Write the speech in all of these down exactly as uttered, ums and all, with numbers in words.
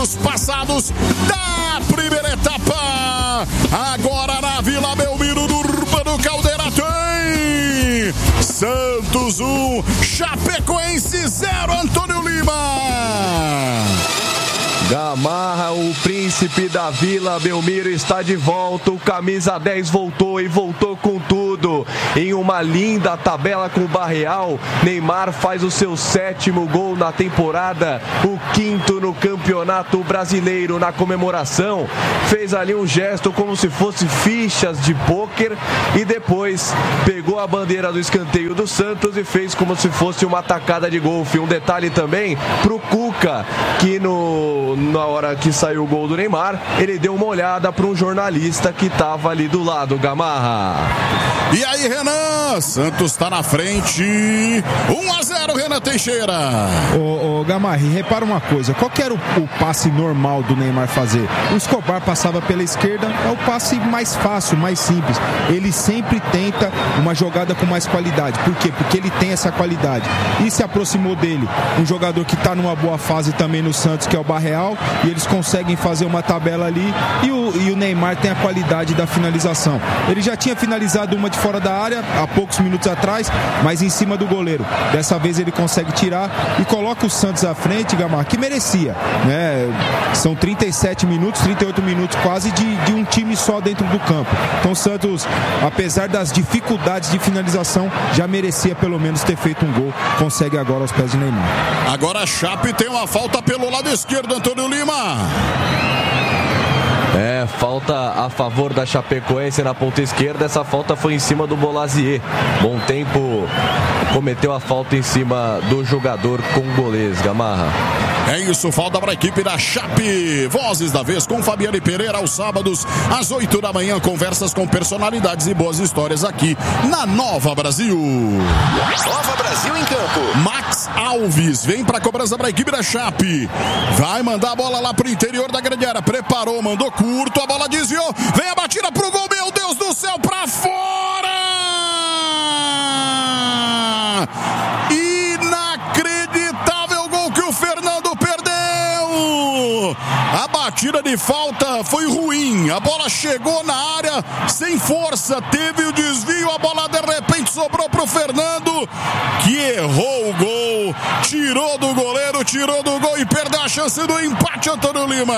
Os passados da primeira etapa. Agora na Vila Belmiro do Urbano Caldeira tem Santos um, Chapecoense zero, Antônio Lima. Gamarra, o príncipe da Vila Belmiro está de volta, o camisa dez voltou e voltou com tudo. Em uma linda tabela com o Barreal, Neymar faz o seu sétimo gol na temporada, o quinto no Campeonato Brasileiro. Na comemoração, fez ali um gesto como se fosse fichas de pôquer e depois pegou a bandeira do escanteio do Santos e fez como se fosse uma tacada de golfe. Um detalhe também pro Cuca, que no na hora que saiu o gol do Neymar, ele deu uma olhada para um jornalista que estava ali do lado, Gamarra. E aí, Renan? Santos está na frente. um a zero, Renan Teixeira. Ô, ô Gamarra, repara uma coisa. Qual que era o, o passe normal do Neymar fazer? O Escobar passava pela esquerda, é o passe mais fácil, mais simples. Ele sempre tenta uma jogada com mais qualidade. Por quê? Porque ele tem essa qualidade. E se aproximou dele um jogador que está numa boa fase também no Santos, que é o Barreal, e eles conseguem fazer uma tabela ali, e o, e o Neymar tem a qualidade da finalização. Ele já tinha finalizado uma de fora da área há poucos minutos atrás, mas em cima do goleiro. Dessa vez ele consegue tirar e coloca o Santos à frente, Gamarra, que merecia, né? São trinta e sete minutos, trinta e oito minutos quase de, de um time só dentro do campo. Então o Santos, apesar das dificuldades de finalização, já merecia pelo menos ter feito um gol. Consegue agora aos pés de Neymar. Agora a Chape tem uma falta pelo lado esquerdo, Antônio Lima. É, falta a favor da Chapecoense na ponta esquerda. Essa falta foi em cima do Bolazier. Bom Tempo cometeu a falta em cima do jogador congolês, Gamarra. É isso, falta para a equipe da Chape. Vozes da vez com Fabiane Pereira aos sábados, às oito da manhã. Conversas com personalidades e boas histórias aqui na Nova Brasil. Nova Brasil em campo. Max Alves vem para a cobrança para a equipe da Chape. Vai mandar a bola lá pro interior da grande área. Preparou, mandou curto, a bola desviou. Vem a batida pro gol, meu Deus do céu, para fora! Inacreditável gol que o Fernando perdeu. A batida de falta foi ruim. A bola chegou na área sem força, teve o desvio, a bola de repente sobrou pro Fernando, que errou o gol, tirou do goleiro, tirou do gol e perdeu a chance do empate, Antônio Lima.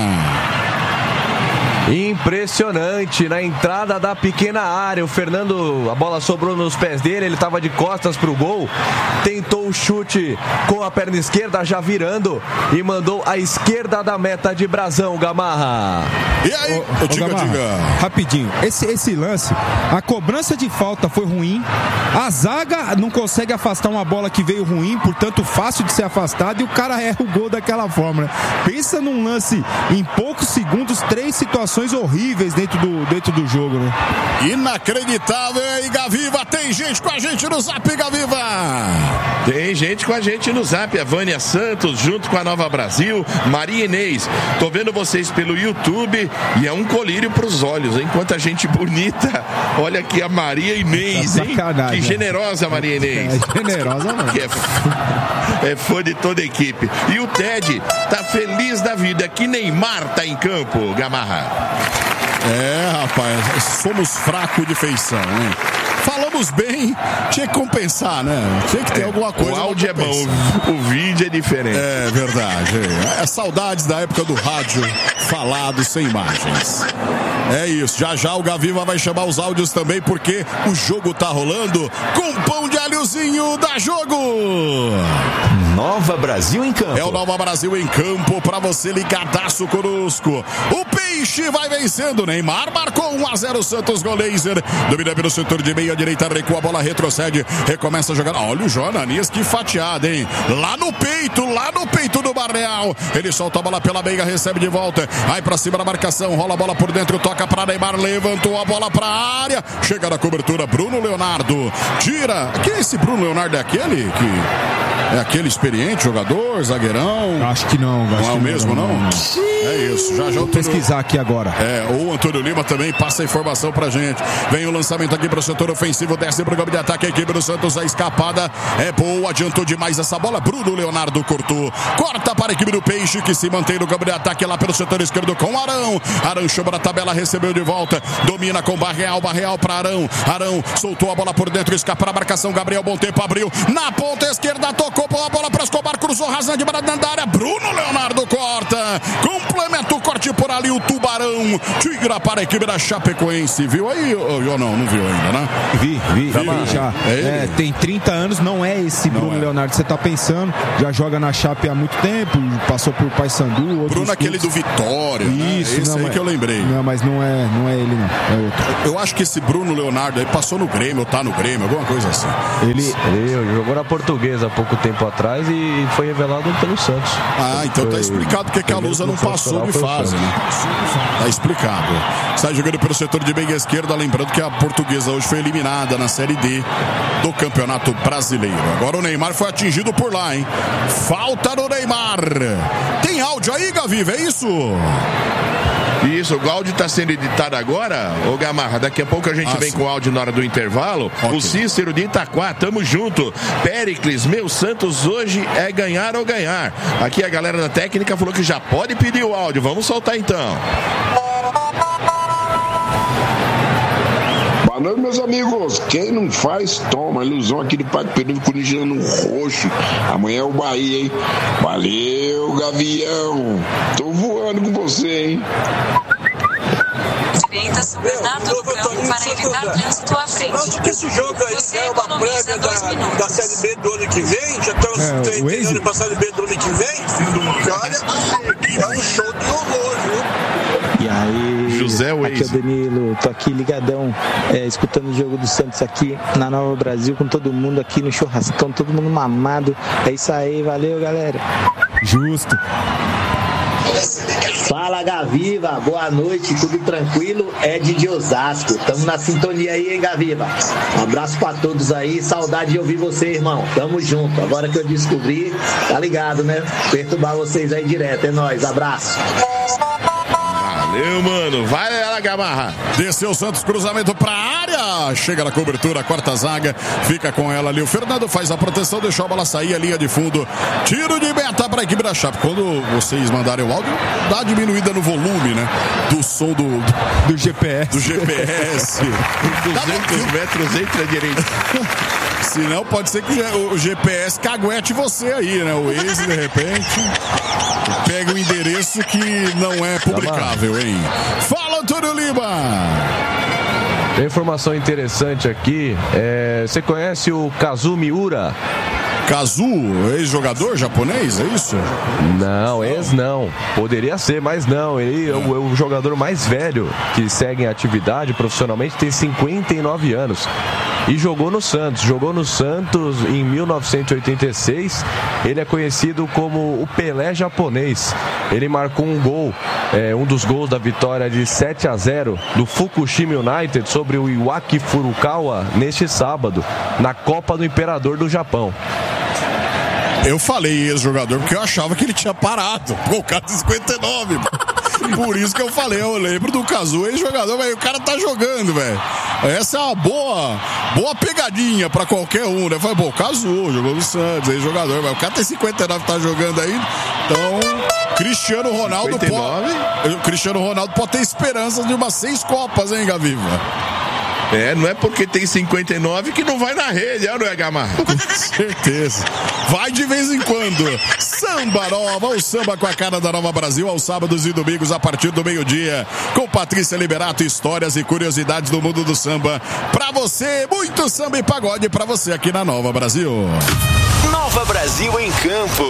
Impressionante, na entrada da pequena área, o Fernando, a bola sobrou nos pés dele, ele estava de costas pro gol, tentou o chute com a perna esquerda, já virando, e mandou a esquerda da meta de Brasão, Gamarra. E aí, ô, ô, diga, Gamarra, diga. Rapidinho, esse, esse lance, a cobrança de falta foi ruim, a zaga não consegue afastar uma bola que veio ruim, portanto fácil de ser afastada, e o cara erra o gol daquela forma, né? Pensa num lance em poucos segundos, três situações horríveis dentro do, dentro do jogo, né? Inacreditável, hein, Gaviva? Tem gente com a gente no Zap, Gaviva! Tem gente com a gente no Zap, a Vânia Santos, junto com a Nova Brasil, Maria Inês. Tô vendo vocês pelo YouTube e é um colírio pros olhos, hein? Quanta gente bonita. Olha aqui a Maria Inês, hein? Que generosa, Maria Inês. É generosa, não. Que é, é fã de toda a equipe. E o Ted tá feliz da vida que Neymar tá em campo, Gamarra. É, rapaz, somos fracos de feição, hein? Falamos bem, tinha que compensar, né? Tinha que ter é, alguma coisa. O áudio é bom, o vídeo é diferente. É verdade. É saudades da época do rádio falado sem imagens. É isso, já já o Gaviva vai chamar os áudios também, porque o jogo tá rolando com pão de alhozinho da Jogo. Nova Brasil em campo. É o Nova Brasil em campo para você ligadaço conosco. O Peixe vai vencendo. Neymar marcou um a zero. Santos gol laser. Domina pelo setor de meia direita, recua a bola, retrocede, recomeça a jogar. Olha o Jonanias, que fatiada, hein? Lá no peito, lá no peito do Barreal. Ele solta a bola pela meia, recebe de volta. Vai pra cima da marcação, rola a bola por dentro, toca pra Neymar, levantou a bola pra área. Chega na cobertura, Bruno Leonardo. Tira. Quem é esse Bruno Leonardo? É aquele que... É aquele experiente jogador, zagueirão? Acho que não. Não acho é o que mesmo, não? não. não. É isso, já já Vou pesquisar aqui agora. É, o Antônio Lima também passa a informação pra gente. Vem o lançamento aqui pro setor ofensivo, desce pro campo de ataque, a equipe do Santos, a escapada é boa, adiantou demais essa bola, Bruno Leonardo cortou, corta para a equipe do Peixe, que se mantém no campo de ataque lá pelo setor esquerdo com Arão, Arão chama na tabela, recebeu de volta, domina com Barreal, Barreal para Arão, Arão soltou a bola por dentro, escapa para a marcação, Gabriel Bom Tempo abriu, na ponta esquerda, tocou a bola para Escobar, cruzou rasante para dentro da área, Bruno Leonardo corta, complementa o corte por ali, o Tubarão, tira para a equipe da Chapecoense, viu aí, ou não, não viu ainda, né? Vi, vi, vi, vi já. É, é, tem trinta anos, não é esse não Bruno é. Leonardo que você tá pensando, já joga na Chape há muito tempo, passou por Paysandu. Bruno aquele do Vitória, isso, né? Esse não, aí mas, que eu lembrei. Não, mas não é, não é ele não, é outro. Eu acho que esse Bruno Leonardo aí passou no Grêmio, ou tá no Grêmio, alguma coisa assim. Ele, ele jogou na Portuguesa há pouco tempo atrás e foi revelado pelo Santos. Ah, então foi, tá explicado porque que a Lusa não passou de fase, né? Tá explicado. Sai jogando pelo setor de meia esquerda, lembrando que a Portuguesa hoje foi eliminada na Série D do Campeonato Brasileiro. Agora o Neymar foi atingido por lá, hein? Falta no Neymar. Tem áudio aí, Gaviva, é isso? Isso, o áudio está sendo editado agora, ô Gamarra, daqui a pouco a gente ah, vem sim. com o áudio na hora do intervalo. Okay. O Cícero de Itaquá, tamo junto. Péricles, meu Santos hoje é ganhar ou ganhar. Aqui a galera da técnica falou que já pode pedir o áudio, vamos soltar então. Boa noite, meus amigos. Quem não faz, toma. Ilusão aqui do Padre Pedro Corinthians roxo. Amanhã é o Bahia, hein? Valeu, Gavião. Tô voando com você, hein? Direita São Bernardo do Campo para evitar trânsito à frente. Acho que esse jogo aí Você é uma prévia da, da Série B do ano que vem. Já estamos é, treinando para a Série B do ano que vem. E olha, é um show de horror, viu? E aí, José aqui é o Danilo, tô aqui ligadão, é, escutando o jogo do Santos aqui na Nova Brasil, com todo mundo aqui no churrascão, todo mundo mamado. É isso aí, valeu, galera. Justo. Fala, Gaviva, boa noite, tudo tranquilo? Ed de Osasco, tamo na sintonia aí, hein, Gaviva? Um abraço pra todos aí, saudade de ouvir você, irmão, tamo junto. Agora que eu descobri, tá ligado, né? Perturbar vocês aí direto, é nóis, abraço. Valeu, mano. Vai lá, Gamarra. Desceu o Santos, cruzamento pra área. Chega na cobertura, quarta zaga. Fica com ela ali. O Fernando faz a proteção, deixou a bola sair, a linha de fundo. Tiro de meta pra equipe da Chape. Quando vocês mandarem o áudio, dá uma diminuída no volume, né? Do som do, do, do G P S. Do G P S. duzentos metros entre a direita. Senão pode ser que o G P S caguete você aí, né? O Waze, de repente, pega um endereço que não é publicável, hein? Fala, Antônio Lima! Tem informação interessante aqui. É, você conhece o Kazu Miura? Kazu, ex-jogador japonês, é isso? Não, ex não. Poderia ser, mas não. Ele é o, é o jogador mais velho que segue em atividade profissionalmente, tem cinquenta e nove anos. E jogou no Santos. Jogou no Santos em mil novecentos e oitenta e seis. Ele é conhecido como o Pelé japonês. Ele marcou um gol, é, um dos gols da vitória de sete a zero do Fukushima United sobre o Iwaki Furukawa neste sábado, na Copa do Imperador do Japão. Eu falei ex-jogador porque eu achava que ele tinha parado. Pô, o cara de cinquenta e nove. Por isso que eu falei, eu lembro do Kazu, ex-jogador, mas o cara tá jogando, velho. Essa é uma boa, boa pegadinha pra qualquer um, né? Falei, pô, o Kazu jogou no Santos, ex-jogador, mas o cara tem cinquenta e nove, tá jogando aí. Então, Cristiano Ronaldo pode, Cristiano Ronaldo pode ter esperanças de umas seis Copas, hein, Gaviva? É, não é porque tem cinquenta e nove que não vai na rede, não é, Gamarra? Com certeza. Vai de vez em quando. Samba Nova, o samba com a cara da Nova Brasil, aos sábados e domingos a partir do meio-dia. Com Patrícia Liberato, histórias e curiosidades do mundo do samba. Pra você, muito samba e pagode pra você aqui na Nova Brasil. Nova Brasil em campo.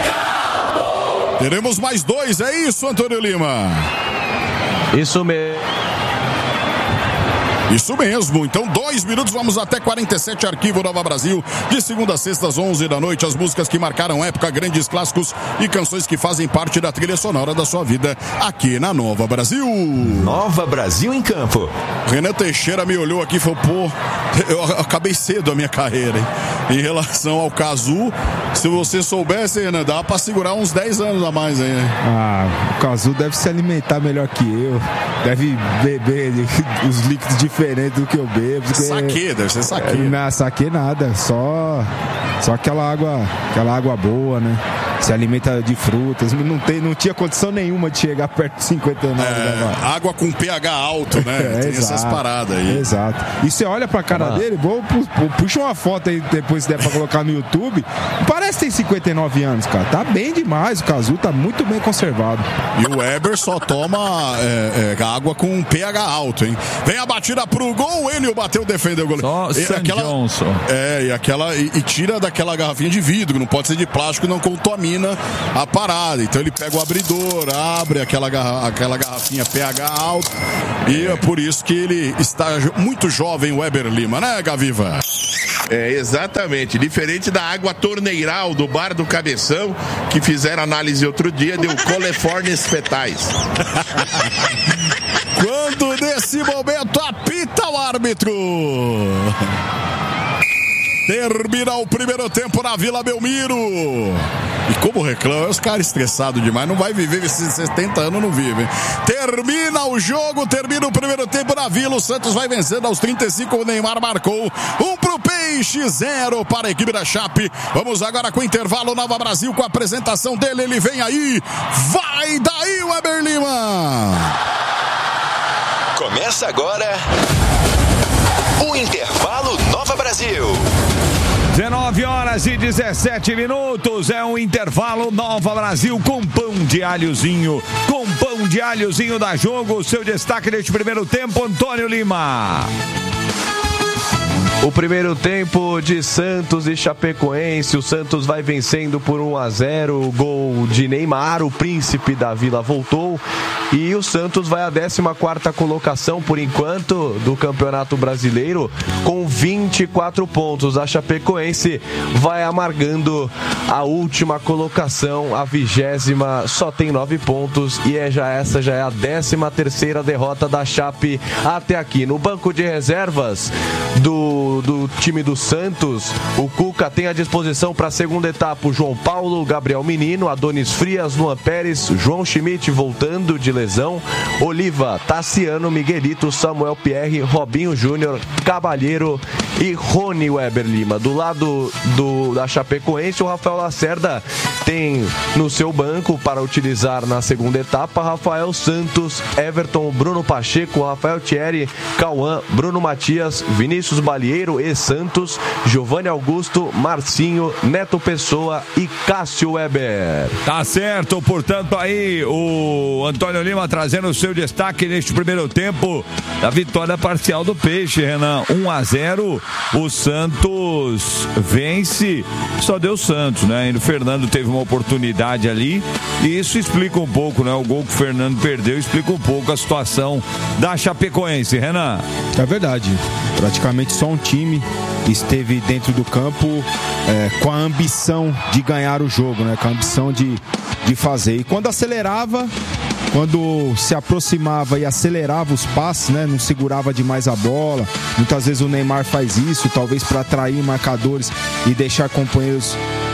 Teremos mais dois, é isso, Antônio Lima? Isso mesmo. Isso mesmo, então dois minutos, vamos até quarenta e sete, Arquivo Nova Brasil, de segunda a sexta às onze da noite, as músicas que marcaram época, grandes clássicos e canções que fazem parte da trilha sonora da sua vida aqui na Nova Brasil. Nova Brasil em campo. Renan Teixeira me olhou aqui e falou, pô, eu acabei cedo a minha carreira, hein? Em relação ao Kazu, se você soubesse, Renan, dá pra segurar uns dez anos a mais aí. Ah, o Cazu deve se alimentar melhor que eu. Deve beber os líquidos diferentes do que eu bebo. Porque... Saquê, deve ser saquê. Não, saquê nada. Só, só aquela água, aquela água boa, né? Se alimenta de frutas. Não, tem, não tinha condição nenhuma de chegar perto de cinquenta e nove. É, água com pH alto, né? É, tem exato, essas paradas aí. Exato. E você olha pra cara ah. dele, vou, puxa uma foto aí depois se der pra colocar no YouTube. Parece que tem cinquenta e nove anos, cara. Tá bem demais. O Cazu tá muito bem conservado. E o Weber só toma é, é, água com pH alto, hein? Vem a batida pro gol. O Enio bateu, defendeu o goleiro. Só e aquela, Johnson. É, e aquela. E, e tira daquela garrafinha de vidro. Não pode ser de plástico, não contamina a parada. Então ele pega o abridor, abre aquela, garra, aquela garrafinha pH alto. E é por isso que ele está muito jovem, o Weber Lima, né, Gaviva? É, exatamente. Diferente da água torneiral do bar do Cabeção, que fizeram análise outro dia, deu coliformes fetais. Quando nesse momento apita o árbitro. Termina o primeiro tempo na Vila Belmiro. E como reclama, os caras estressados demais. Não vai viver esses setenta anos, não vive. Termina o jogo, termina o primeiro tempo na Vila. O Santos vai vencendo aos trinta e cinco. O Neymar marcou. Um pro Peixe, zero para a equipe da Chape. Vamos agora com o intervalo. Nova Brasil com a apresentação dele. Ele vem aí. Vai daí, Weber Lima. Começa agora o intervalo Nova Brasil. dezenove horas e dezessete minutos, é um intervalo Nova Brasil com pão de alhozinho, com pão de alhozinho da Jogo. Seu destaque neste primeiro tempo, Antônio Lima. O primeiro tempo de Santos e Chapecoense, o Santos vai vencendo por um a zero, o gol de Neymar, o príncipe da Vila voltou, e o Santos vai à décima quarta colocação por enquanto do Campeonato Brasileiro com vinte e quatro pontos. A Chapecoense vai amargando a última colocação, a vigésima só tem nove pontos, e é já essa já é a décima terceira derrota da Chape até aqui. No banco de reservas do do time do Santos, o Cuca tem à disposição para a segunda etapa o João Paulo, Gabriel Menino, Adonis Frias, Luan Pérez, João Schmidt voltando de lesão, Oliva, Tassiano, Miguelito, Samuel Pierre, Robinho Júnior, Cabalheiro e Rony Weber Lima. Do lado do, da Chapecoense, o Rafael Lacerda tem no seu banco para utilizar na segunda etapa Rafael Santos, Everton, Bruno Pacheco, Rafael Thierry, Cauã, Bruno Matias, Vinícius Balieiro e Santos, Giovanni Augusto, Marcinho, Neto Pessoa e Cássio Weber. Tá certo, portanto aí o Antônio Lima trazendo o seu destaque neste primeiro tempo da vitória parcial do Peixe, Renan. um a zero, o Santos vence, só deu Santos, né? E o Fernando teve uma oportunidade ali e isso explica um pouco, né? O gol que o Fernando perdeu explica um pouco a situação da Chapecoense, Renan. É verdade, praticamente só um time esteve dentro do campo é, com a ambição de ganhar o jogo, né? Com a ambição de, de fazer. E quando acelerava, quando se aproximava e acelerava os passes, né? Não segurava demais a bola. Muitas vezes o Neymar faz isso, talvez para atrair marcadores e deixar companheiros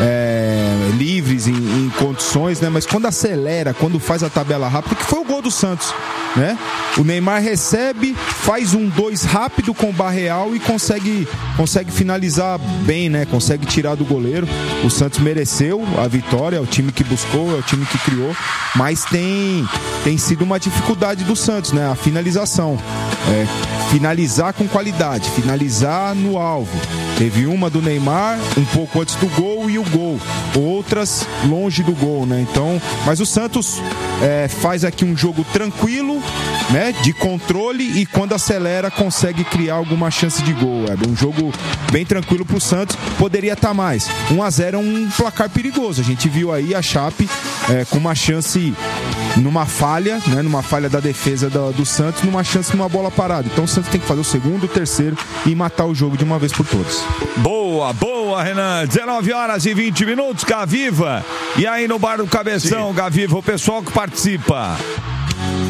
é, livres em, em condições, né? Mas quando acelera, quando faz a tabela rápida, que foi o gol do Santos, né? O Neymar recebe, faz um dois rápido com o Barreal e consegue, consegue finalizar bem, né? Consegue tirar do goleiro. O Santos mereceu a vitória, é o time que buscou, é o time que criou, mas tem, tem sido uma dificuldade do Santos, né? A finalização. É, finalizar com qualidade, finalizar no alvo. Teve uma do Neymar um pouco antes do gol e o gol, outras longe do gol, né? Então, mas o Santos é, faz aqui um jogo tranquilo, né? De controle, e quando acelera consegue criar alguma chance de gol. É um jogo bem tranquilo pro Santos. Poderia estar mais. um a zero é um placar perigoso. A gente viu aí a Chape é, com uma chance numa falha, né? Numa falha da defesa do, do Santos, numa chance numa bola parada. Então o Santos tem que fazer o segundo, o terceiro e matar o jogo de uma vez por todas. Boa, boa, Renan. dezenove horas e vinte minutos, Gaviva. E aí no bar do Cabeção, Sim. Gaviva, o pessoal que participa.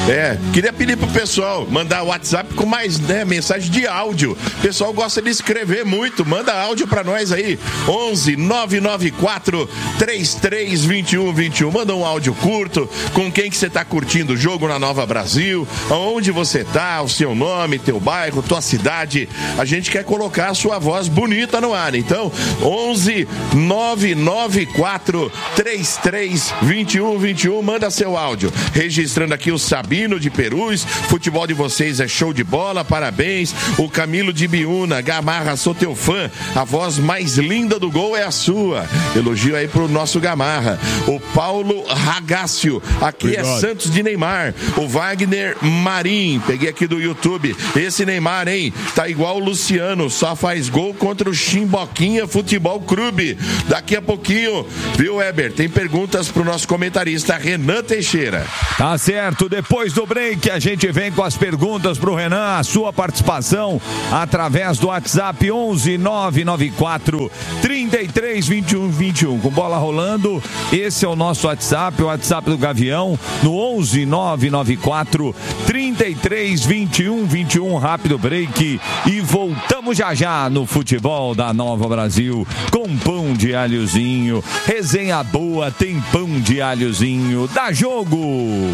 É, queria pedir pro pessoal mandar WhatsApp com mais, né, mensagem de áudio. O pessoal gosta de escrever muito, manda áudio pra nós aí. onze nove nove quatro três três dois um dois um. Manda um áudio curto com quem que você tá curtindo o jogo na Nova Brasil, aonde você tá, o seu nome, teu bairro, tua cidade. A gente quer colocar a sua voz bonita no ar. Então, onze nove nove quatro três três dois um dois um, manda seu áudio. Registrando aqui o Sabino de Perus, futebol de vocês é show de bola, parabéns. O Camilo de Biúna, Gamarra, sou teu fã, a voz mais linda do gol é a sua. Elogio aí pro nosso Gamarra. O Paulo Ragácio, aqui Obrigado. É Santos de Neymar. O Wagner Marim, peguei aqui do YouTube. Esse Neymar, hein, tá igual o Luciano, só faz gol contra o Chimboquinha Futebol Clube. Daqui a pouquinho, viu, Weber? Tem perguntas pro nosso comentarista Renan Teixeira. Tá certo, depois do break a gente vem com as perguntas pro Renan, a sua participação através do WhatsApp onze nove nove quatro trinta e três vinte e um vinte e um. Com bola rolando, esse é o nosso WhatsApp, o WhatsApp do Gavião, no onze nove nove quatro trinta e três vinte e um vinte e um. Rápido break e voltamos já já no futebol da Nova Brasil com pão de alhozinho. Resenha boa, tem pão de alhozinho. Dá jogo!